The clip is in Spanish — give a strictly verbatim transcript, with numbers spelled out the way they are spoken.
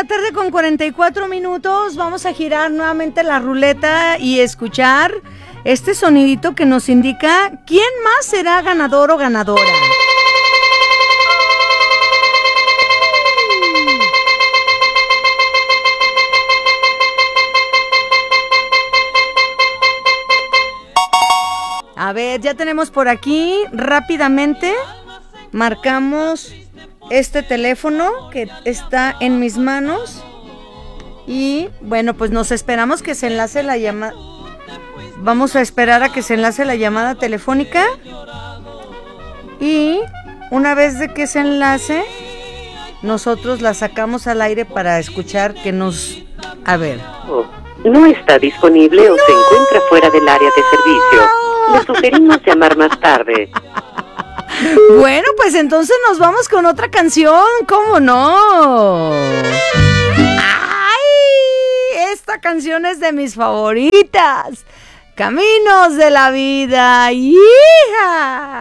tarde con cuarenta y cuatro minutos. Vamos a girar nuevamente la ruleta y escuchar este sonidito que nos indica quién más será ganador o ganadora. A ver, ya tenemos por aquí rápidamente. Marcamos este teléfono que está en mis manos. Y bueno, pues nos esperamos que se enlace la llamada. Vamos a esperar a que se enlace la llamada telefónica. Y una vez de que se enlace, nosotros la sacamos al aire para escuchar que nos... A ver. Oh, no está disponible o ¡no! Se encuentra fuera del área de servicio. Le sugerimos llamar más tarde. Bueno, pues entonces nos vamos con otra canción, ¿cómo no? ¡Ay! Esta canción es de mis favoritas. Caminos de la vida. ¡Hija!